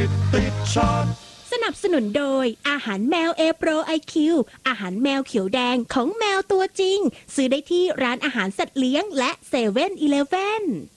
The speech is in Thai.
ติดชาร์ตสนับสนุนโดยอาหารแมว A Pro IQ อาหารแมวเขียวแดงของแมวตัวจริงซื้อได้ที่ร้านอาหารสัตว์เลี้ยงและ7-Eleven